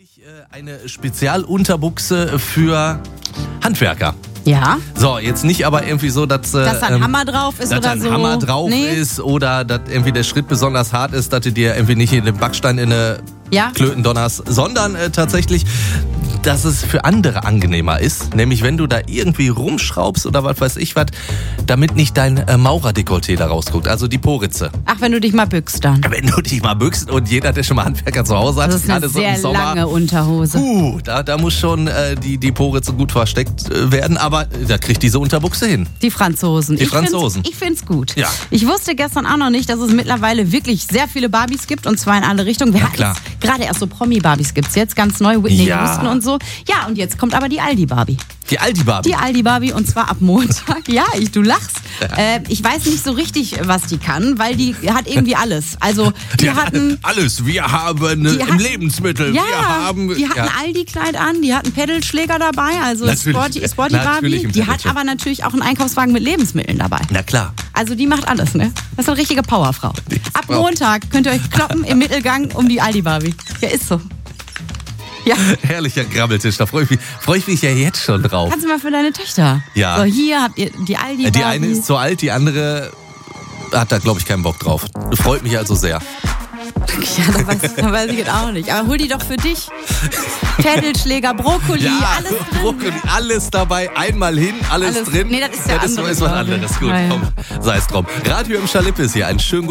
Eine Spezialunterbuchse für Handwerker. Ja. So, jetzt nicht aber irgendwie so, dass Dass da ein Hammer drauf ist dass oder da ein so. Hammer drauf ist oder dass irgendwie der Schritt besonders hart ist, dass du dir irgendwie nicht in den Backstein in eine Klöten donnerst, sondern tatsächlich, dass es für andere angenehmer ist. Nämlich, wenn du da irgendwie rumschraubst oder was weiß ich was, damit nicht dein Maurerdekolleté da rausguckt, also die Poritze. Ach, wenn du dich mal bückst dann. Wenn du dich mal bückst und jeder, der schon mal Handwerker zu Hause hat, Das ist eine gerade so im sehr Sommer, lange Unterhose. da muss schon die Poritze gut versteckt werden, aber da kriegt diese Unterbuchse hin. Die Franzosen. Ich find's gut. Ja. Ich wusste gestern auch noch nicht, dass es mittlerweile wirklich sehr viele Barbies gibt und zwar in alle Richtungen. Wir hatten gerade erst so Promi-Barbies gibt's jetzt, ganz neu, Whitney Houston und so. Ja, und jetzt kommt aber die Aldi-Barbie. Die Aldi-Barbie? Die Aldi-Barbie und zwar ab Montag. Ja, du lachst. Ich weiß nicht so richtig, was die kann, weil die hat irgendwie alles. Also die hatten alles. Wir haben im Lebensmittel. Ja, wir haben, die hat ein Aldi-Kleid an, die hat einen Pedalschläger dabei, also Sporty Barbie. Die hat aber natürlich auch einen Einkaufswagen mit Lebensmitteln dabei. Na klar. Also die macht alles, ne? Das ist eine richtige Powerfrau. Ab Montag könnt ihr euch kloppen im Mittelgang um die Aldi-Barbie. Ja, ist so. Ja. Herrlicher Grabbeltisch, da freue ich mich ja jetzt schon drauf. Kannst du mal für deine Töchter. Ja. So, hier habt ihr die Aldi-Barbie. Die eine ist zu alt, die andere hat da, glaube ich, keinen Bock drauf. Freut mich also sehr. Ja, das weiß ich jetzt auch nicht. Aber hol die doch für dich. Pedalschläger, Brokkoli, alles drin. Brokkoli, alles dabei, einmal hin, alles drin. Nee, das ist ja das ist was anderes. Gut, komm, sei es drum. Radio im Schalippe ist hier ein schön